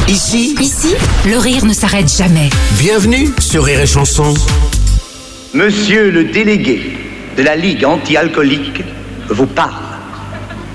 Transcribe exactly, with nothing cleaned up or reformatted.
Ici, Ici, le rire ne s'arrête jamais. bienvenue sur Rire et Chanson. Monsieur le délégué de la Ligue anti-alcoolique vous parle.